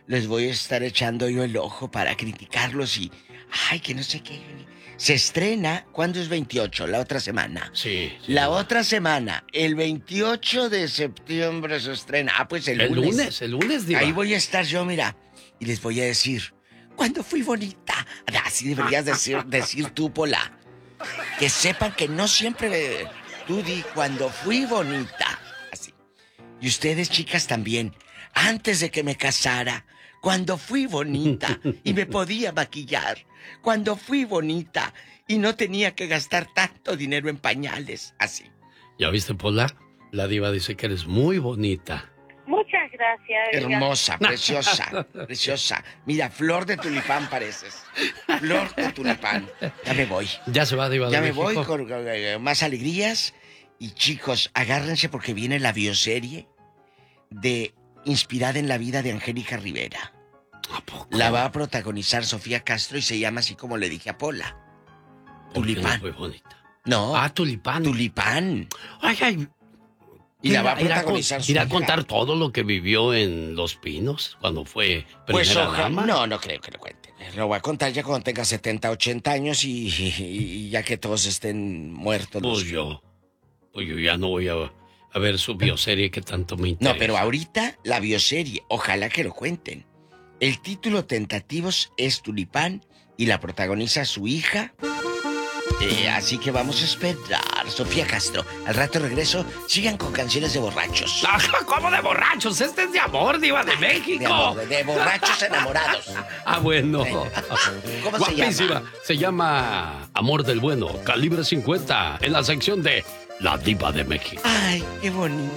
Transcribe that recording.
les voy a estar echando yo el ojo para criticarlos y... Ay, que no sé qué. Se estrena, ¿cuándo es 28? La otra semana. Sí. La otra semana, el 28 de septiembre se estrena. Ah, pues el lunes. El lunes, Diva. Ahí voy a estar yo, mira, y les voy a decir, ¿cuándo fui bonita? Así deberías decir tú, Pola. Que sepan que no siempre... Tú di, cuando fui bonita. Así. Y ustedes, chicas, también. Antes de que me casara, cuando fui bonita y me podía maquillar. Cuando fui bonita y no tenía que gastar tanto dinero en pañales. Así. ¿Ya viste, Pola? La Diva dice que eres muy bonita. Muchas gracias. Hermosa, preciosa, preciosa. Mira, flor de tulipán pareces. Flor de tulipán. Ya me voy. Ya se va, Diva. Ya de me voy México. con más alegrías. Y chicos, agárrense porque viene la bioserie inspirada en la vida de Angélica Rivera. ¿A poco? La va a protagonizar Sofía Castro y se llama así como le dije a Pola. ¿Por qué Tulipán. no fue bonita? No. Tulipán. Tulipán. Ay. Y la va a protagonizar su ¿Irá a hija. contar todo lo que vivió en Los Pinos cuando fue Pues primera ojalá. dama? No creo que lo cuente. Lo voy a contar ya cuando tenga 70, 80 años y ya que todos estén muertos. Pues yo ya no voy a ver su bioserie que tanto me interesa. No, pero ahorita la bioserie, ojalá que lo cuenten. El título tentativos es Tulipán y la protagoniza su hija. Así que vamos a esperar. Sofía Castro, al rato regreso. Sigan con canciones de borrachos. ¿Cómo de borrachos? Este es de amor, Diva de México. De borrachos enamorados. Bueno. ¿Cómo Guapísima. se llama? Se llama Amor del Bueno, calibre 50, en la sección de La Diva de México. Ay, qué bonito.